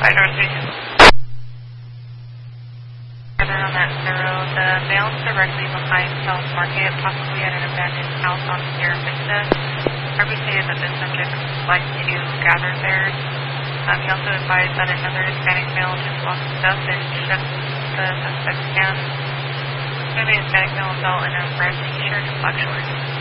North Station. Further on that zero, the male's directly behind South Market, possibly at an abandoned house on Sierra Vista. RV stated that the subject would like to gather there. He also advised that another Hispanic male just lost stuff and shook the suspect's hand. Maybe Hispanic male fell in a red t-shirt and black shorts.